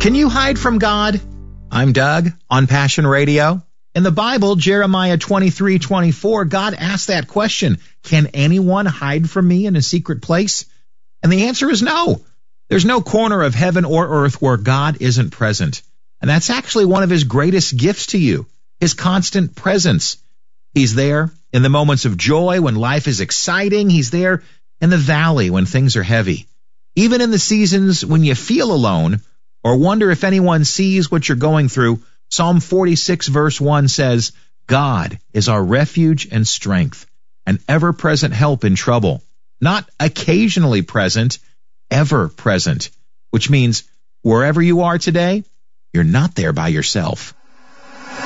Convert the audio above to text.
Can you hide from God? I'm Doug on Passion Radio. In the Bible, Jeremiah 23:24, God asked that question, can anyone hide from me in a secret place? And the answer is no. There's no corner of heaven or earth where God isn't present. And that's actually one of his greatest gifts to you, his constant presence. He's there in the moments of joy when life is exciting. He's there in the valley when things are heavy. Even in the seasons when you feel alone or wonder if anyone sees what you're going through, Psalm 46 verse 1 says, God is our refuge and strength, an ever-present help in trouble. Not occasionally present, ever present, which means wherever you are today, you're not there by yourself.